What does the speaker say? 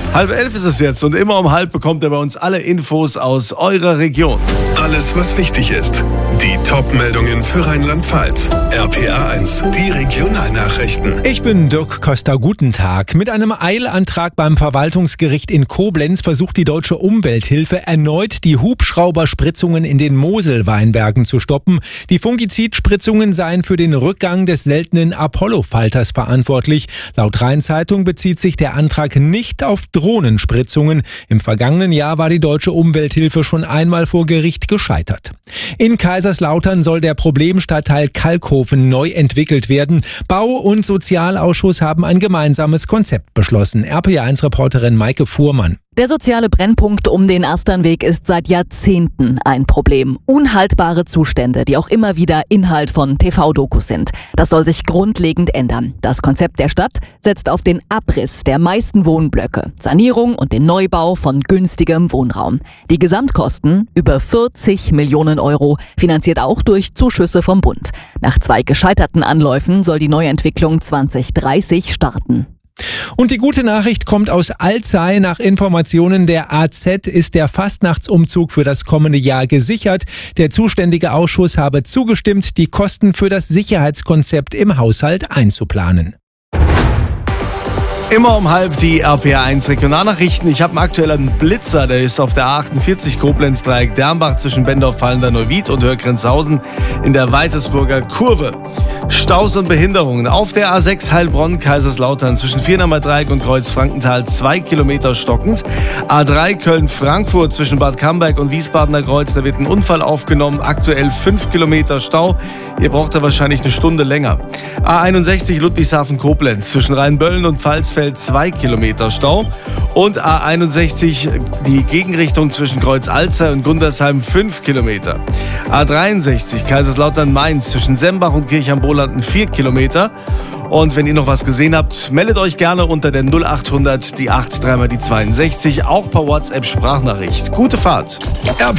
10:30 ist es jetzt und immer um 10:30 bekommt ihr bei uns alle Infos aus eurer Region. Alles, was wichtig ist. Die Top-Meldungen für Rheinland-Pfalz. RPA 1, die Regionalnachrichten. Ich bin Dirk Köster, guten Tag. Mit einem Eilantrag beim Verwaltungsgericht in Koblenz versucht die Deutsche Umwelthilfe erneut, die Hubschrauberspritzungen in den Moselweinbergen zu stoppen. Die Fungizidspritzungen seien für den Rückgang des seltenen Apollo-Falters verantwortlich. Laut Rhein-Zeitung bezieht sich der Antrag nicht auf Drohnenspritzungen. Im vergangenen Jahr war die Deutsche Umwelthilfe schon einmal vor Gericht gescheitert. In Kaiserslautern soll der Problemstadtteil Kalkhofen neu entwickelt werden. Bau- und Sozialausschuss haben ein gemeinsames Konzept beschlossen. RPA1-Reporterin Maike Fuhrmann. Der soziale Brennpunkt um den Asternweg ist seit Jahrzehnten ein Problem. Unhaltbare Zustände, die auch immer wieder Inhalt von TV-Dokus sind. Das soll sich grundlegend ändern. Das Konzept der Stadt setzt auf den Abriss der meisten Wohnblöcke, Sanierung und den Neubau von günstigem Wohnraum. Die Gesamtkosten über 40 Millionen Euro, finanziert auch durch Zuschüsse vom Bund. Nach 2 gescheiterten Anläufen soll die Neuentwicklung 2030 starten. Und die gute Nachricht kommt aus Alzey. Nach Informationen der AZ ist der Fastnachtsumzug für das kommende Jahr gesichert. Der zuständige Ausschuss habe zugestimmt, die Kosten für das Sicherheitskonzept im Haushalt einzuplanen. Immer um 10:30 die RPA1 Regionalnachrichten. Ich habe einen aktuellen Blitzer, der ist auf der A48 Koblenz-Dreieck Dernbach zwischen Bendorf-Fallender Neuwied und Hörgrenzhausen in der Weitesburger Kurve. Staus und Behinderungen auf der A6 Heilbronn-Kaiserslautern zwischen Viernamer Dreieck und Kreuz-Frankenthal 2 Kilometer stockend. A3 Köln-Frankfurt zwischen Bad Camberg und Wiesbadener Kreuz, da wird ein Unfall aufgenommen, aktuell 5 Kilometer Stau. Ihr braucht da wahrscheinlich eine Stunde länger. A61 Ludwigshafen-Koblenz zwischen Rheinböllen und Pfalzfeld 2 Kilometer Stau. Und A61 die Gegenrichtung zwischen Kreuz-Alzey und Gundersheim 5 Kilometer. A63 Kaiserslautern-Mainz zwischen Sembach und Kirchheim-Bolanden 4 Kilometer. Und wenn ihr noch was gesehen habt, meldet euch gerne unter der 0800 die 8 3 mal die 62, auch per WhatsApp Sprachnachricht. Gute Fahrt.